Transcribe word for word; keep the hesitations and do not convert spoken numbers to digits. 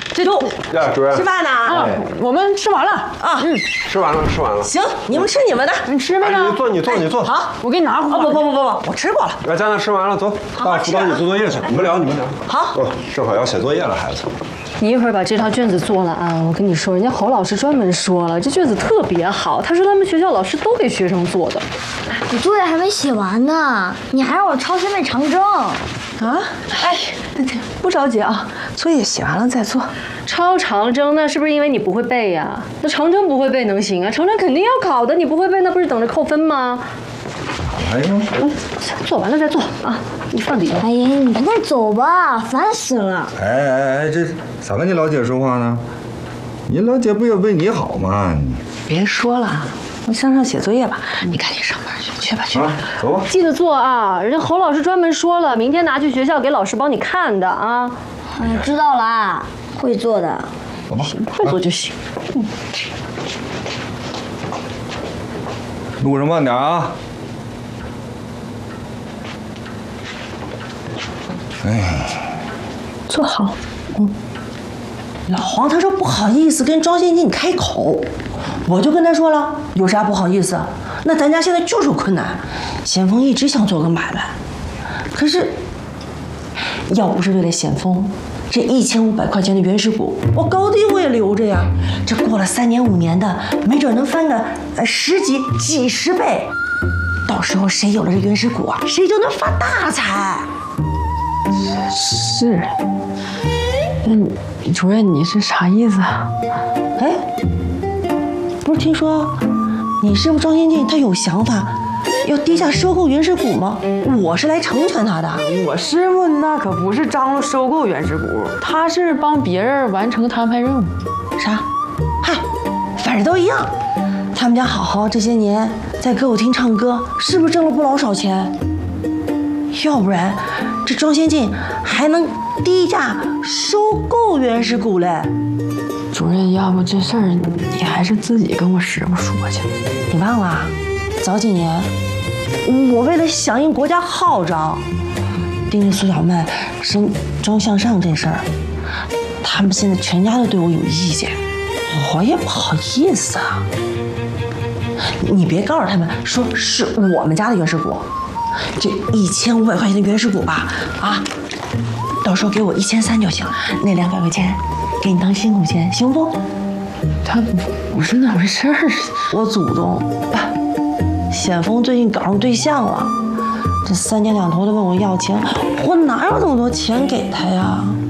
这都呀，主任吃饭呢？ 啊，我们吃完了啊，嗯， 吃完了，吃完了。 行，你们吃你们的， 你吃呗呢？ 你坐，你坐，你坐。 好， 我给你拿过来。 哦不不不不不，我吃过了。 来，咱俩吃完了，走，到辅导室做作业去。你们聊，你们聊。 好。 哦，正好要写作业了，孩子。 你一会儿把这套卷子做了啊！我跟你说，人家侯老师专门说了，这卷子特别好，他说他们学校老师都给学生做的。 我作业还没写完呢，你还让我抄先背长征啊？哎，不着急啊，作业写完了再做。 抄长征那是不是因为你不会背呀？那长征不会背能行啊？长征肯定要考的，你不会背那不是等着扣分吗？ 哎呀， 嗯，做完了再做啊！你放底下。 哎呀，你赶紧走吧，烦死了。 哎哎哎，这咋跟你老姐说话呢？你老姐不也为你好吗？ 别说了，我向上写作业吧。你赶紧上班去，去吧去吧。 走吧。 记得做啊！人家侯老师专门说了，明天拿去学校给老师帮你看的啊。 嗯，知道了，会做的。 走吧， 会做就行。嗯。 路上慢点啊。哎， 坐好。嗯。老黄他说不好意思跟庄先进开口，我就跟他说了，有啥不好意思？那咱家现在就是困难，咸丰一直想做个买卖，可是要不是为了咸丰，这一千五百块钱的原始股，我高低我也留着呀。这过了三年五年的，没准能翻个呃十几几十倍，到时候谁有了这原始股啊，谁就能发大财。 是，那你主任你是啥意思啊？ 哎，不是听说你师傅庄先进他有想法，要低价收购原始股吗？我是来成全他的。 我师傅那可不是张罗收购原始股，他是帮别人完成摊派任务。 啥？嗨，反正都一样。他们家好好这些年在歌舞厅唱歌，是不是挣了不老少钱？要不然这庄先进还能低价收购原始股嘞？ 主任，要不这事儿你还是自己跟我师傅说去。 你忘了，早几年我为了响应国家号召，盯着苏小曼升装向上这事儿，他们现在全家都对我有意见，我也不好意思啊。你别告诉他们说是我们家的原始股，这一千五百块钱的原始股吧，啊，到时候给我一千三就行，那两百块钱给你当辛苦钱，行不？ 他不是那回事儿。 我祖宗，咸丰最近搞上对象了，这三天两头的问我要钱，我哪有那么多钱给他呀？